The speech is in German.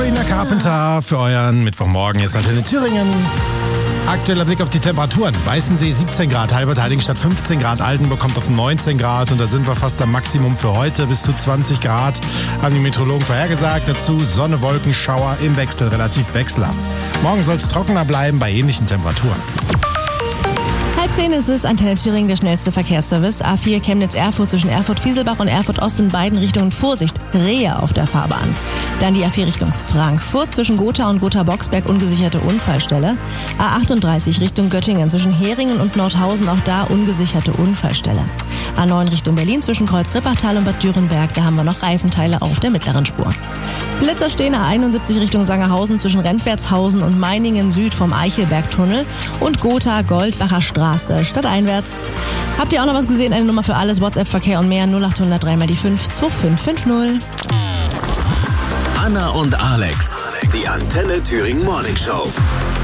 Sabrina Carpenter für euren Mittwochmorgen. Hier ist Antenne Thüringen. Aktueller Blick auf die Temperaturen. Weißensee 17 Grad, Halbert Heiligenstadt 15 Grad, Altenburg kommt auf 19 Grad und da sind wir fast am Maximum für heute. Bis zu 20 Grad haben die Meteorologen vorhergesagt. Dazu Sonne, Wolken, Schauer im Wechsel, relativ wechselhaft. Morgen soll es trockener bleiben bei ähnlichen Temperaturen. 9:30 ist es, Antenne Thüringen, der schnellste Verkehrsservice. A4 Chemnitz-Erfurt zwischen Erfurt-Fieselbach und Erfurt-Ost in beiden Richtungen Vorsicht, Rehe auf der Fahrbahn. Dann die A4 Richtung Frankfurt zwischen Gotha und Gotha-Boxberg ungesicherte Unfallstelle. A38 Richtung Göttingen zwischen Heringen und Nordhausen, auch da ungesicherte Unfallstelle. A9 Richtung Berlin zwischen Kreuz-Rippachtal und Bad Dürrenberg, da haben wir noch Reifenteile auf der mittleren Spur. Blitzer stehen A71 Richtung Sangerhausen zwischen Rentwertshausen und Meiningen Süd vom Eichelbergtunnel und Gotha Goldbacher Straße stadteinwärts. Habt ihr auch noch was gesehen? Eine Nummer für alles, WhatsApp-Verkehr und mehr 0800 3 mal die 5 2550. Anna und Alex, die Antenne Thüringen Morning Show.